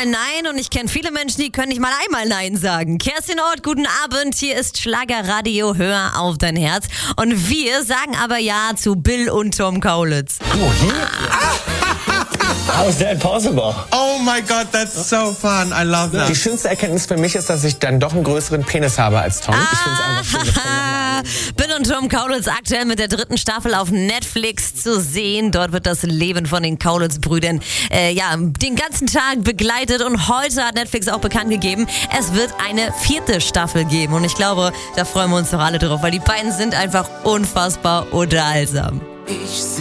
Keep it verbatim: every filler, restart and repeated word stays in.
Mal Nein und ich kenne viele Menschen, die können nicht mal einmal Nein sagen. Kerstin Ott, guten Abend. Hier ist Schlagerradio, hör auf dein Herz. Und wir sagen aber Ja zu Bill und Tom Kaulitz. Oh, hier? How is that possible? Oh my God, that's so fun. I love that. Die schönste Erkenntnis für mich ist, dass ich dann doch einen größeren Penis habe als Tom. Ich finde es einfach schön, dass Tom nochmal Bill und Tom Kaulitz aktuell mit der dritten Staffel auf Netflix zu sehen. Dort wird das Leben von den Kaulitz-Brüdern äh, ja, den ganzen Tag begleitet. Und heute hat Netflix auch bekannt gegeben, es wird eine vierte Staffel geben. Und ich glaube, da freuen wir uns doch alle drauf, weil die beiden sind einfach unfassbar unterhaltsam. Ich